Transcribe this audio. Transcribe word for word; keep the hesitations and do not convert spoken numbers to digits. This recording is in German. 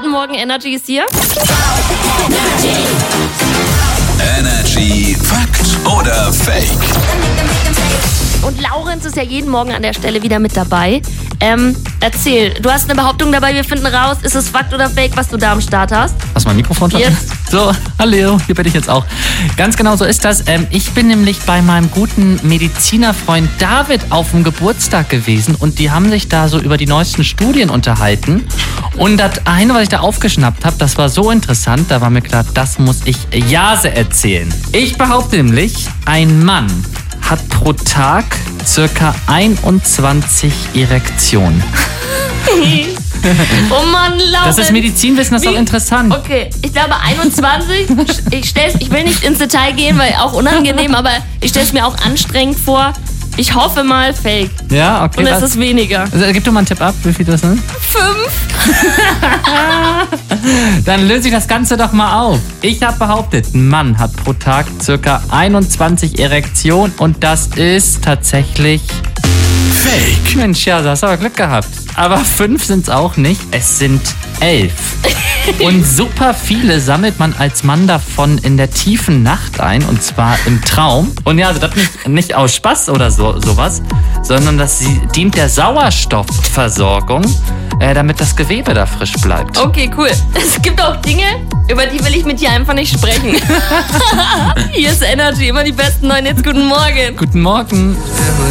Guten Morgen, Energy ist hier. Energy Fakt oder Fake? Und Laurenz ist ja jeden Morgen an der Stelle wieder mit dabei. Ähm, erzähl, du hast eine Behauptung dabei, wir finden raus, ist es Fakt oder Fake, was du da am Start hast? Hast du mein Mikrofon schon? Yes. So, hallo, hier bin ich jetzt auch. Ganz genau so ist das. Ähm, ich bin nämlich bei meinem guten Medizinerfreund David auf dem Geburtstag gewesen und die haben sich da so über die neuesten Studien unterhalten. Und das eine, was ich da aufgeschnappt habe, das war so interessant, da war mir klar, das muss ich Jase erzählen. Ich behaupte nämlich, ein Mann hat pro Tag circa einundzwanzig Erektionen. Oh Mann, Laurenz. Das ist Medizinwissen, das ist Wie? auch interessant. Okay, ich glaube einundzwanzig, ich, stell's, ich will nicht ins Detail gehen, weil auch unangenehm, aber ich stelle es mir auch anstrengend vor. Ich hoffe mal Fake. Ja, okay. Und es was- ist weniger. Also, gib doch mal einen Tipp ab, wie viel das sind. Fünf? Dann löse ich das Ganze doch mal auf. Ich habe behauptet, ein Mann hat pro Tag circa einundzwanzig Erektionen und das ist tatsächlich... Fake. Mensch, ja, du hast aber Glück gehabt. Aber fünf sind es auch nicht, es sind elf. Und super viele sammelt man als Mann davon in der tiefen Nacht ein, und zwar im Traum. Und ja, also das nicht, nicht aus Spaß oder so, sowas, sondern das sie- dient der Sauerstoffversorgung, äh, damit das Gewebe da frisch bleibt. Okay, cool. Es gibt auch Dinge, über die will ich mit dir einfach nicht sprechen. Hier ist Energy, immer die besten neuen Hits. Guten Morgen. Guten Morgen.